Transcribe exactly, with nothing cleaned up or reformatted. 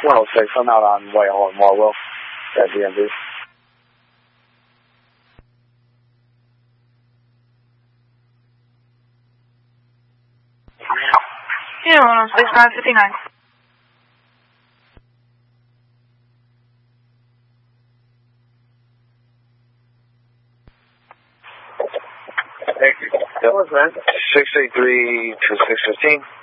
one oh six, I'm out on Whitehall and Marwell at D M V. Yeah, one oh six, five fifty-nine. Thank you. That was man. six eight three, two six one five.